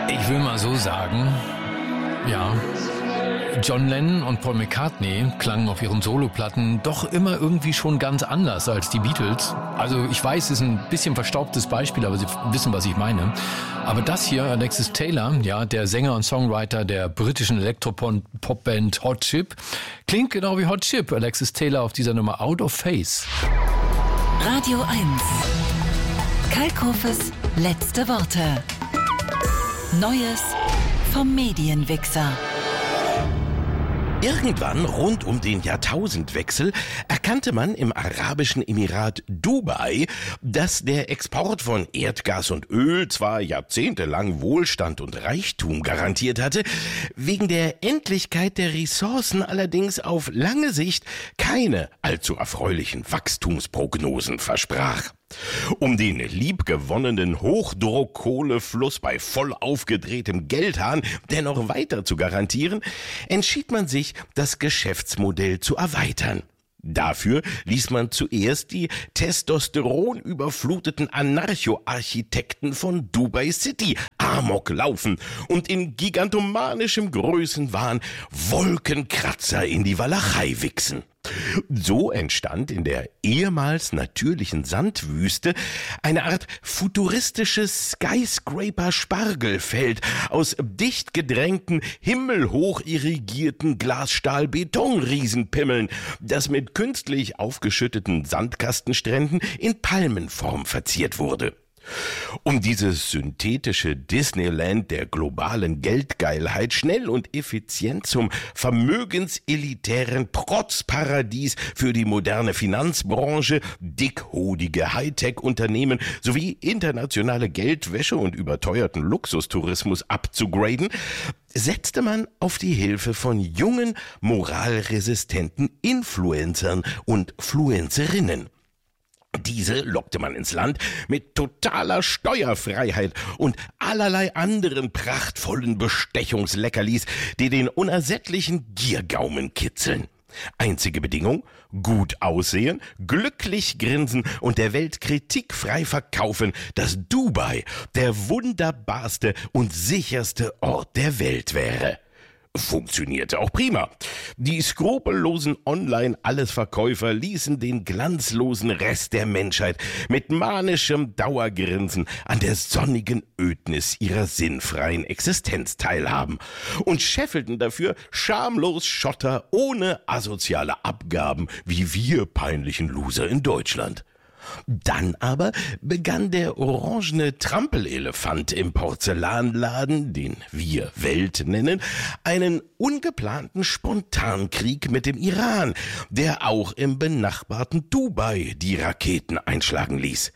Ich will mal so sagen, ja, John Lennon und Paul McCartney klangen auf ihren Soloplatten doch immer irgendwie schon ganz anders als die Beatles. Also ich weiß, es ist ein bisschen verstaubtes Beispiel, aber Sie wissen, was ich meine. Aber das hier, Alexis Taylor, ja, der Sänger und Songwriter der britischen Elektropop-Band Hot Chip, klingt genau wie Hot Chip. Alexis Taylor auf dieser Nummer Out of Phase. Radio 1. Kalkhofes letzte Worte. Neues vom Medienwichser. Irgendwann rund um den Jahrtausendwechsel erkannte man im arabischen Emirat Dubai, dass der Export von Erdgas und Öl zwar jahrzehntelang Wohlstand und Reichtum garantiert hatte, wegen der Endlichkeit der Ressourcen allerdings auf lange Sicht keine allzu erfreulichen Wachstumsprognosen versprach. Um den liebgewonnenen Hochdruckkohlefluss bei voll aufgedrehtem Geldhahn dennoch weiter zu garantieren, entschied man sich, das Geschäftsmodell zu erweitern. Dafür ließ man zuerst die testosteronüberfluteten Anarcho-Architekten von Dubai City Amok laufen und in gigantomanischem Größenwahn Wolkenkratzer in die Walachei wichsen. So entstand in der ehemals natürlichen Sandwüste eine Art futuristisches Skyscraper-Spargelfeld aus dicht gedrängten, himmelhoch irrigierten Glasstahl-Beton-Riesenpimmeln, das mit künstlich aufgeschütteten Sandkastenstränden in Palmenform verziert wurde. Um dieses synthetische Disneyland der globalen Geldgeilheit schnell und effizient zum vermögenselitären Protzparadies für die moderne Finanzbranche, dickhodige Hightech-Unternehmen sowie internationale Geldwäsche und überteuerten Luxustourismus abzugraden, setzte man auf die Hilfe von jungen, moralresistenten Influencern und Fluencerinnen. Diese lockte man ins Land mit totaler Steuerfreiheit und allerlei anderen prachtvollen Bestechungsleckerlis, die den unersättlichen Giergaumen kitzeln. Einzige Bedingung: gut aussehen, glücklich grinsen und der Welt kritikfrei verkaufen, dass Dubai der wunderbarste und sicherste Ort der Welt wäre. Funktionierte auch prima. Die skrupellosen Online-Allesverkäufer ließen den glanzlosen Rest der Menschheit mit manischem Dauergrinsen an der sonnigen Ödnis ihrer sinnfreien Existenz teilhaben und scheffelten dafür schamlos Schotter ohne asoziale Abgaben wie wir peinlichen Loser in Deutschland. Dann aber begann der orangene Trampelelefant im Porzellanladen, den wir Welt nennen, einen ungeplanten Spontankrieg mit dem Iran, der auch im benachbarten Dubai die Raketen einschlagen ließ.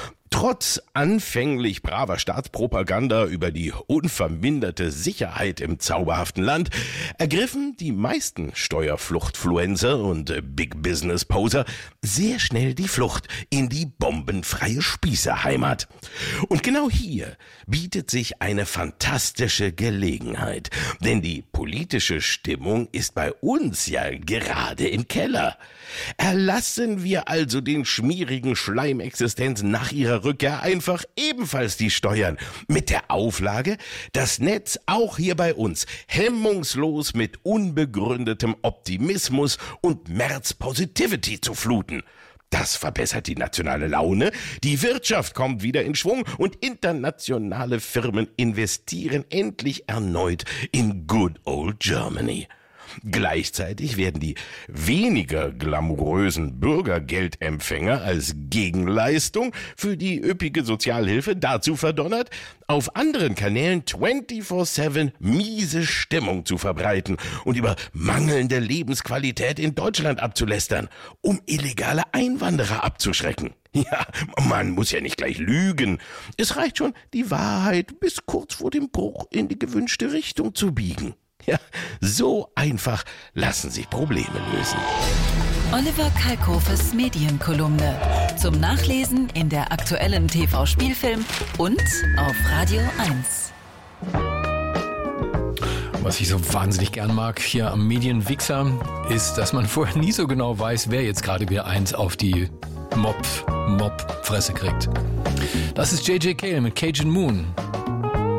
Trotz anfänglich braver Staatspropaganda über die unverminderte Sicherheit im zauberhaften Land ergriffen die meisten Steuerfluchtfluencer und Big-Business-Poser sehr schnell die Flucht in die bombenfreie Spießerheimat. Und genau hier bietet sich eine fantastische Gelegenheit, denn die politische Stimmung ist bei uns ja gerade im Keller. Erlassen wir also den schmierigen Schleimexistenzen nach ihrer Rückkehr einfach ebenfalls die Steuern, mit der Auflage, das Netz auch hier bei uns hemmungslos mit unbegründetem Optimismus und März-Positivity zu fluten. Das verbessert die nationale Laune, die Wirtschaft kommt wieder in Schwung und internationale Firmen investieren endlich erneut in good old Germany. Gleichzeitig werden die weniger glamourösen Bürgergeldempfänger als Gegenleistung für die üppige Sozialhilfe dazu verdonnert, auf anderen Kanälen 24/7 miese Stimmung zu verbreiten und über mangelnde Lebensqualität in Deutschland abzulästern, um illegale Einwanderer abzuschrecken. Ja, man muss ja nicht gleich lügen. Es reicht schon, die Wahrheit bis kurz vor dem Bruch in die gewünschte Richtung zu biegen. Ja, so einfach lassen sich Probleme lösen. Oliver Kalkhofes Medienkolumne. Zum Nachlesen in der aktuellen TV-Spielfilm und auf Radio 1. Was ich so wahnsinnig gern mag hier am Medienwichser, ist, dass man vorher nie so genau weiß, wer jetzt gerade wieder eins auf die Mob-Fresse kriegt. Das ist J.J. Cale mit Cajun Moon.